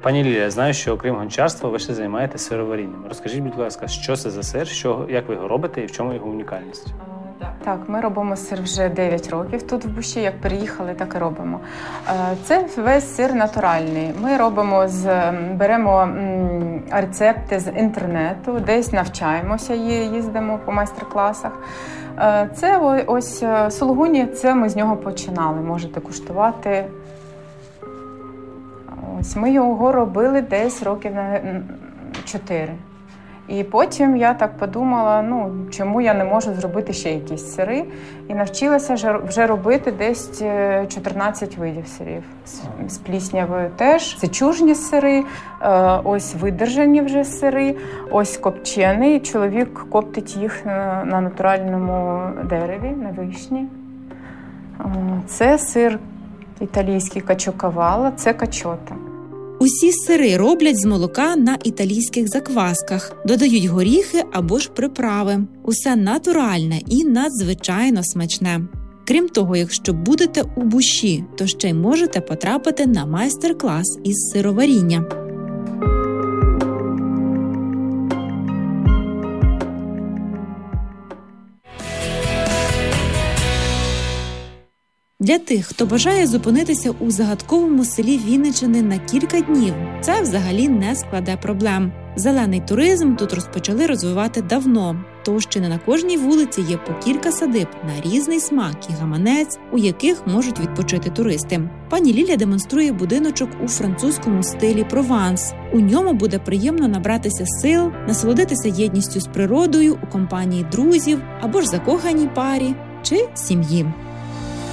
Пані Лілія, я знаю, що окрім гончарства ви ще займаєтеся сироварінням. Розкажіть, будь ласка, що це за сир, як ви його робите і в чому його унікальність? Так, ми робимо сир вже 9 років тут в Бущі, як переїхали, так і робимо. Це весь сир натуральний. Ми беремо рецепти з інтернету, десь навчаємося, їздимо по майстер-класах. Це ось сулугуні, це ми з нього починали, можете куштувати. Ось ми його робили десь років на 4. І потім я так подумала, чому я не можу зробити ще якісь сири. І навчилася вже робити десь 14 видів сирів. З пліснявою теж. Це чужні сири, ось видержані вже сири, ось копчений. Чоловік коптить їх на натуральному дереві, на вишні. Це сир італійський качокавала, це качота. Усі сири роблять з молока на італійських заквасках, додають горіхи або ж приправи. Усе натуральне і надзвичайно смачне. Крім того, якщо будете у Бущі, то ще й можете потрапити на майстер-клас із сироваріння. Для тих, хто бажає зупинитися у загадковому селі Вінниччини на кілька днів, це взагалі не складе проблем. Зелений туризм тут розпочали розвивати давно, тож ще не на кожній вулиці є по кілька садиб на різний смак і гаманець, у яких можуть відпочити туристи. Пані Ліля демонструє будиночок у французькому стилі Прованс. У ньому буде приємно набратися сил, насолодитися єдністю з природою у компанії друзів або ж закоханій парі чи сім'ї.